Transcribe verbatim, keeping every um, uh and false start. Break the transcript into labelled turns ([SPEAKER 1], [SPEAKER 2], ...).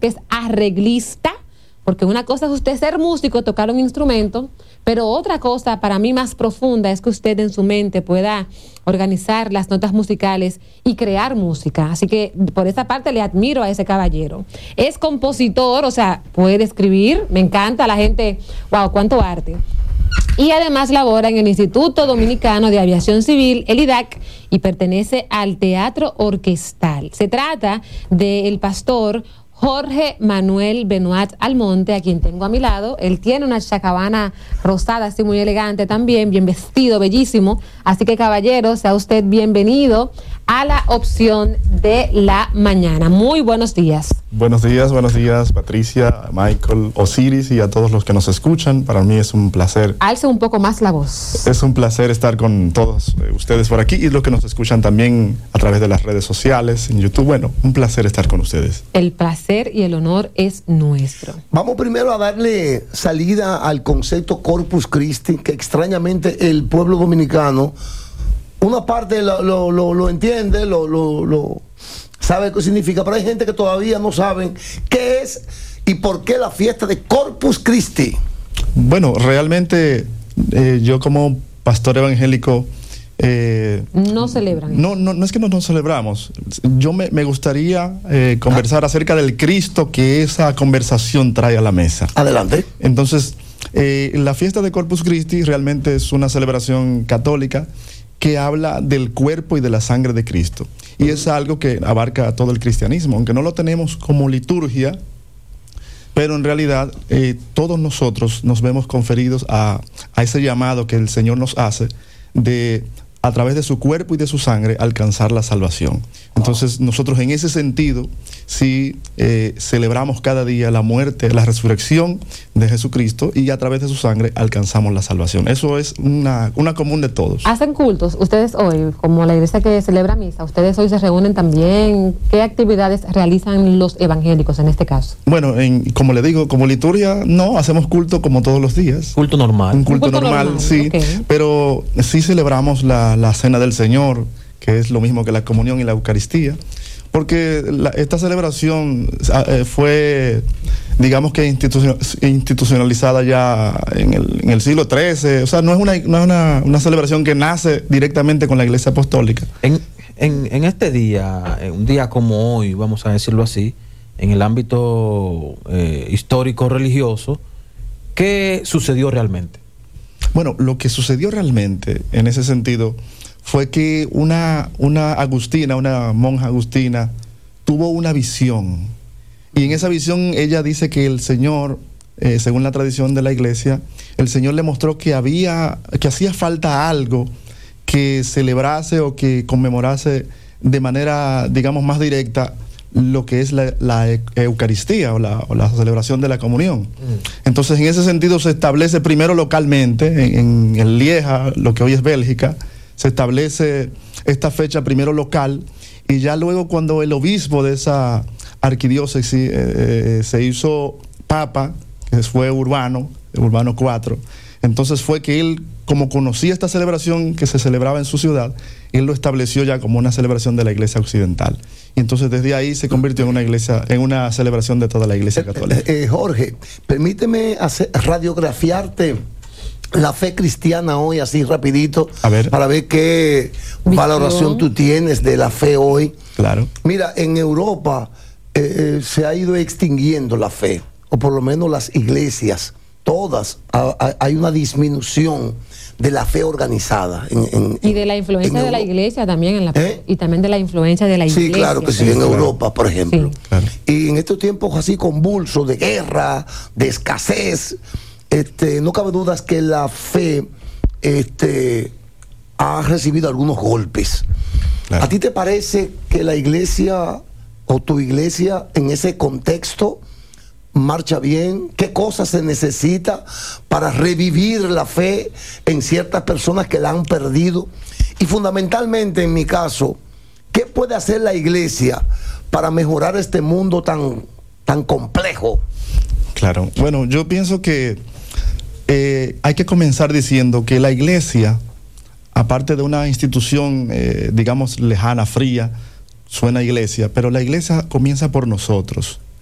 [SPEAKER 1] que es arreglista, porque una cosa es usted ser músico, tocar un instrumento, pero otra cosa para mí más profunda es que usted en su mente pueda organizar las notas musicales y crear música. Así que por esa parte le admiro a ese caballero. Es compositor, o sea, puede escribir, me encanta, la gente, wow, cuánto arte. Y además labora en el Instituto Dominicano de Aviación Civil, el I D A C, y pertenece al Teatro Orquestal. Se trata del pastor Jorge Manuel Benoit Almonte, a quien tengo a mi lado. Él tiene una chacabana rosada, así muy elegante también, bien vestido, bellísimo. Así que, caballero, sea usted bienvenido a la opción de la mañana. Muy buenos días.
[SPEAKER 2] Buenos días, buenos días, Patricia, Michael, Osiris y a todos los que nos escuchan. Para mí es un placer.
[SPEAKER 1] Alce un poco más la voz.
[SPEAKER 2] Es un placer estar con todos ustedes por aquí y los que nos escuchan también a través de las redes sociales, en YouTube. Bueno, un placer estar con ustedes.
[SPEAKER 1] El placer y el honor es nuestro.
[SPEAKER 3] Vamos primero a darle salida al concepto Corpus Christi, que extrañamente el pueblo dominicano, una parte lo, lo, lo, lo entiende, lo, lo, lo sabe qué significa, pero hay gente que todavía no saben qué es y por qué la fiesta de Corpus Christi.
[SPEAKER 2] Bueno, realmente eh, yo como pastor evangélico Eh,
[SPEAKER 1] no celebran.
[SPEAKER 2] No, no, no es que no nos celebramos. Yo me, me gustaría eh, conversar ah. acerca del Cristo que esa conversación trae a la mesa.
[SPEAKER 3] Adelante.
[SPEAKER 2] Entonces, eh, la fiesta de Corpus Christi realmente es una celebración católica que habla del cuerpo y de la sangre de Cristo. Y es algo que abarca todo el cristianismo, aunque no lo tenemos como liturgia, pero en realidad eh, todos nosotros nos vemos conferidos a, a ese llamado que el Señor nos hace de, a través de su cuerpo y de su sangre, alcanzar la salvación. Entonces nosotros en ese sentido sí eh, celebramos cada día la muerte, la resurrección de Jesucristo, y a través de su sangre alcanzamos la salvación. Eso es una, una común de todos.
[SPEAKER 1] ¿Hacen cultos ustedes hoy, como la iglesia que celebra misa? ¿Ustedes hoy se reúnen también? ¿Qué actividades realizan los evangélicos en este caso?
[SPEAKER 2] Bueno, en, como le digo, como liturgia no, hacemos culto como todos los días.
[SPEAKER 4] Culto normal.
[SPEAKER 2] Un culto,
[SPEAKER 1] Un culto
[SPEAKER 2] normal,
[SPEAKER 1] normal,
[SPEAKER 2] sí,
[SPEAKER 1] okay.
[SPEAKER 2] Pero sí celebramos la, la cena del Señor, que es lo mismo que la comunión y la Eucaristía, porque la, esta celebración eh, fue, digamos que institucion, institucionalizada ya en el, en el siglo trece, o sea, no es, una, no es una, una celebración que nace directamente con la Iglesia Apostólica.
[SPEAKER 4] En, en, en este día, un día como hoy, vamos a decirlo así, en el ámbito eh, histórico-religioso, ¿qué sucedió realmente?
[SPEAKER 2] Bueno, lo que sucedió realmente en ese sentido fue que una, una agustina, una monja agustina, tuvo una visión. Y en esa visión ella dice que el Señor, eh, según la tradición de la iglesia, el Señor le mostró que había, que hacía falta algo que celebrase o que conmemorase de manera, digamos, más directa lo que es la, la Eucaristía o la, o la celebración de la comunión. Mm. Entonces, en ese sentido se establece primero localmente, en, en Lieja, lo que hoy es Bélgica, se establece esta fecha primero local, y ya luego cuando el obispo de esa arquidiócesis eh, se hizo papa, que fue Urbano, Urbano cuatro, entonces fue que él, como conocía esta celebración que se celebraba en su ciudad, él lo estableció ya como una celebración de la Iglesia Occidental. Y entonces desde ahí se convirtió en una iglesia, en una celebración de toda la Iglesia Católica.
[SPEAKER 3] Eh, eh, Jorge, permíteme hacer, radiografiarte la fe cristiana hoy, así rapidito,
[SPEAKER 2] a ver.
[SPEAKER 3] para ver qué Visión. valoración tú tienes de la fe hoy.
[SPEAKER 2] Claro.
[SPEAKER 3] Mira, en Europa eh, eh, se ha ido extinguiendo la fe, o por lo menos las iglesias, todas, a, a, hay una disminución de la fe organizada. En, en,
[SPEAKER 1] y de la influencia de la iglesia también, en la, ¿Eh? y también de la influencia de la iglesia.
[SPEAKER 3] Sí, claro que sí, en
[SPEAKER 2] claro.
[SPEAKER 3] Europa, por ejemplo.
[SPEAKER 1] Sí.
[SPEAKER 2] Claro.
[SPEAKER 3] Y en estos tiempos así convulsos de guerra, de escasez, Este, no cabe duda que la fe este, ha recibido algunos golpes. Claro. ¿A ti te parece que la iglesia o tu iglesia en ese contexto marcha bien? ¿Qué cosas se necesita para revivir la fe en ciertas personas que la han perdido? Y fundamentalmente, en mi caso, ¿qué puede hacer la iglesia para mejorar este mundo tan, tan complejo?
[SPEAKER 2] Claro, bueno, yo pienso que Eh, hay que comenzar diciendo que la iglesia, aparte de una institución, eh, digamos, lejana, fría, suena iglesia, pero la iglesia comienza por nosotros.